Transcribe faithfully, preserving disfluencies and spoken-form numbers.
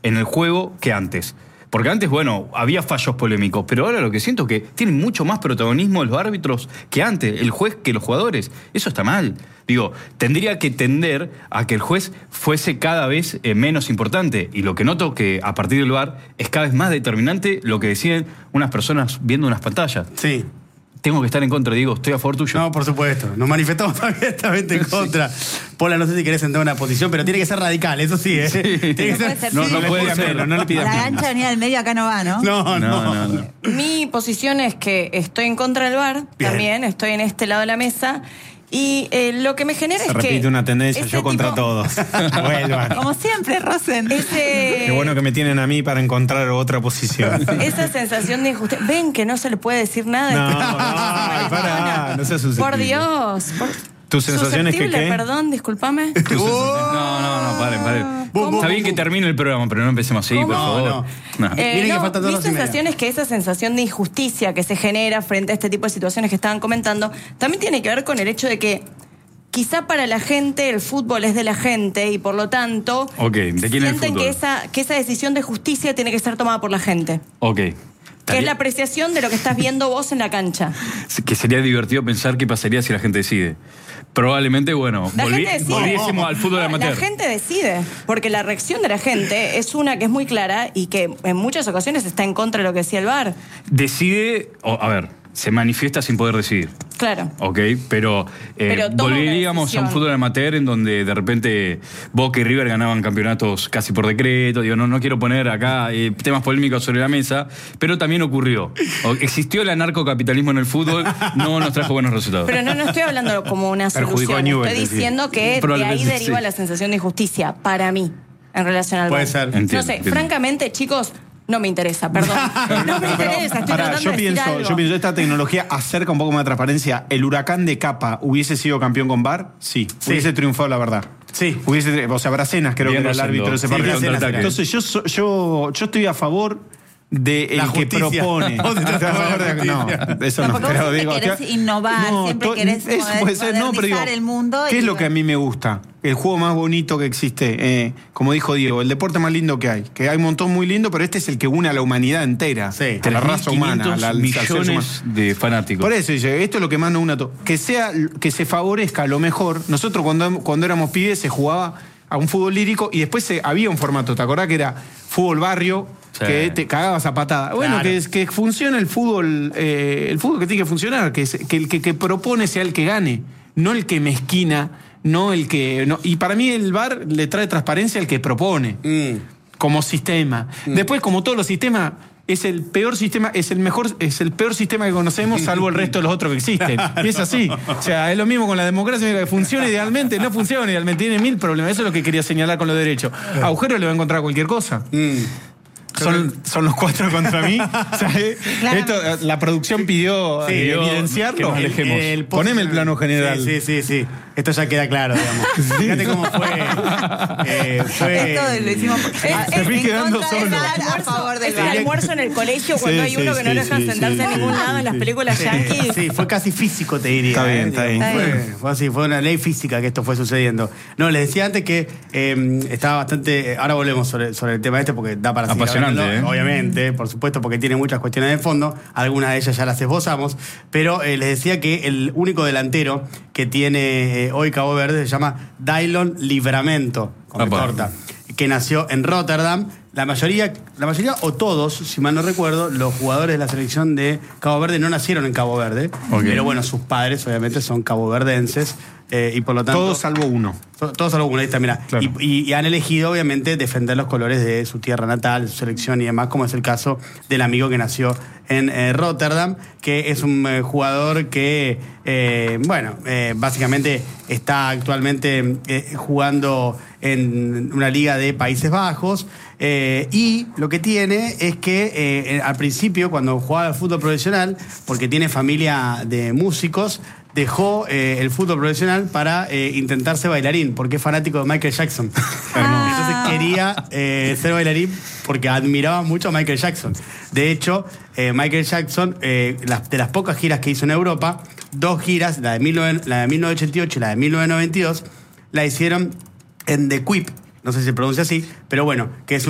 en el juego que antes. Porque antes, bueno, había fallos polémicos, pero ahora lo que siento es que tienen mucho más protagonismo los árbitros que antes, el juez que los jugadores. Eso está mal. Digo, tendría que tender a que el juez fuese cada vez eh, menos importante. Y lo que noto que a partir del V A R es cada vez más determinante lo que deciden unas personas viendo unas pantallas. Sí. Tengo que estar en contra, digo, estoy a favor tuyo. No, por supuesto. Nos manifestamos abiertamente en contra. Sí. Pola, no sé si querés entrar en una posición, pero tiene que ser radical, eso sí, ¿eh? Sí. Tiene que no ser, ser no, sí. no puede ser. menos, no le pidas La menos. gancha venía del medio, acá no va, ¿no? No, no. No, no, no. Mi posición es que estoy en contra del V A R, Bien. también estoy en este lado de la mesa. Y eh, lo que me genera Se es que... repite una tendencia, ese yo contra tipo- todos. Vuelvan. Como siempre, Rosen. Ese... Qué bueno que me tienen a mí para encontrar otra posición. Esa sensación de injusticia. Ven que no se le puede decir nada. No, de- no, ay, pará, no seas susceptible. Por Dios. Por... ¿Tu sensación es que Susceptible, qué? perdón, discúlpame. No, no, no, paren, paren. ¿Cómo? Está bien que termine el programa, pero no empecemos así, por ¿Cómo? favor. No, No. Eh, Miren que no, faltan dos mi horas y media. sensación es que esa sensación de injusticia que se genera frente a este tipo de situaciones que estaban comentando también tiene que ver con el hecho de que quizá para la gente el fútbol es de la gente y por lo tanto Ok, ¿de quién es el sienten fútbol? que esa, que esa decisión de justicia tiene que ser tomada por la gente. Ok. Que es la apreciación de lo que estás viendo vos en la cancha. Que sería divertido pensar qué pasaría si la gente decide. Probablemente, bueno, La volvi- gente decide. volviésemos al fútbol No, amateur. La gente decide, porque la reacción de la gente es una que es muy clara y que en muchas ocasiones está en contra de lo que decía el V A R. Decide, o, a ver, se manifiesta sin poder decidir. Claro. Ok, pero, eh, Pero toma una volveríamos a un decisión. fútbol amateur en donde de repente Boca y River ganaban campeonatos casi por decreto. Digo, no, no quiero poner acá eh, temas polémicos sobre la mesa, pero también ocurrió. O- existió el anarcocapitalismo en el fútbol, no nos trajo buenos resultados. Pero no, no estoy hablando como una Perjudicó a solución. Newell's, Estoy sí. diciendo que de ahí Probablemente deriva sí. la sensación de injusticia, para mí, en relación al Puede V A R. ser. Entiendo, no sé, entiendo. francamente, chicos, no me interesa, perdón. No me interesa, estoy Pará, tratando yo de decir pienso, algo. yo pienso, esta tecnología acerca un poco más de transparencia. ¿El Huracán de Capa hubiese sido campeón con V A R? Sí. Hubiese triunfado, la verdad. Sí. Hubiese, o sea, Bracenas creo Bien, que era el Rosendo. árbitro de ese Sí, partido. bien, contraataque. Entonces yo, so- yo, yo estoy a favor de el La que justicia. propone. Vos estás a favor de la No, justicia. eso No, no. porque vos siempre querés innovar, siempre to- querés eso moder- puede ser, no, pero digo, modernizar el mundo ¿qué y es lo bueno. que a mí me gusta? El juego más bonito que existe. Eh, como dijo Diego, el deporte más lindo que hay. Que hay un montón muy lindo, pero este es el que une a la humanidad entera. Sí. A la raza humana. A la, al ser humano. millones de fanáticos. Por eso dice, esto es lo que más nos une a todos. Que sea, que se favorezca a lo mejor. Nosotros cuando, cuando éramos pibes se jugaba a un fútbol lírico y después se, había un formato, ¿te acordás que era fútbol barrio? Sí. Que te cagabas a patada. Bueno, Claro. que, es- que funcione el fútbol, eh, el fútbol que tiene que funcionar, que, es- que el que, que propone sea el que gane, no el que mezquina, no el que. No. Y para mí el V A R le trae transparencia al que propone, Mm. como sistema. Después, como todos los sistemas. Es el peor sistema, es el mejor, es el peor sistema que conocemos, salvo el resto de los otros que existen. Y es así. O sea, es lo mismo con la democracia, que funciona idealmente, no funciona idealmente, tiene mil problemas. Eso es lo que quería señalar con los derechos. Agujeros le va a encontrar cualquier cosa. Mm. Son, son los cuatro contra mí. O sea, eh, Claro. esto, eh, la producción pidió Sí, eh, pidió evidenciarlo. que nos alejemos. El- Poneme el plano general. Sí, sí, sí, sí. Esto ya queda claro, digamos. Fíjate cómo fue. eh, fue Esto lo hicimos por- Ah, en fui quedando contra del solo. V A R, a favor del Es V el A R. almuerzo en el colegio cuando Sí, hay uno sí, que no sí, lo dejan sí, sentarse sí, en ningún sí, lado en las sí. películas yankees. Sí, fue casi físico, te diría. Está bien, ¿eh? está bien. Fue, fue así, fue una ley física que esto fue sucediendo. No, les decía antes que eh, estaba bastante. Ahora volvemos sobre, sobre el tema este porque da para seguir Apasionante, hablándolo, ¿eh? Obviamente, por supuesto, porque tiene muchas cuestiones de fondo. Algunas de ellas ya las esbozamos. Pero eh, les decía que el único delantero que tiene eh, hoy Cabo Verde se llama Dailon Livramento, con B Apa. corta, que nació en Rotterdam. La mayoría, la mayoría o todos, si mal no recuerdo, los jugadores de la selección de Cabo Verde no nacieron en Cabo Verde. Ok. Pero bueno, sus padres obviamente son caboverdenses eh, y por lo tanto... Todos salvo uno. To- Todos salvo uno, ahí está, mira. Claro. Y, y- y han elegido, obviamente, defender los colores de su tierra natal, su selección y demás, como es el caso del amigo que nació en eh, Rotterdam, que es un eh, jugador que, eh, bueno, eh, básicamente está actualmente eh, jugando en una liga de Países Bajos. eh, y lo que tiene es que eh, al principio, cuando jugaba al fútbol profesional, porque tiene familia de músicos, dejó eh, el fútbol profesional para eh, intentar ser bailarín, porque es fanático de Michael Jackson. Entonces quería eh, ser bailarín porque admiraba mucho a Michael Jackson. De hecho, eh, Michael Jackson, eh, las, de las pocas giras que hizo en Europa, dos giras, la de, mil novecientos, la de mil novecientos ochenta y ocho y la de mil novecientos noventa y dos, la hicieron en The Quip, no sé si se pronuncia así, pero bueno, que es un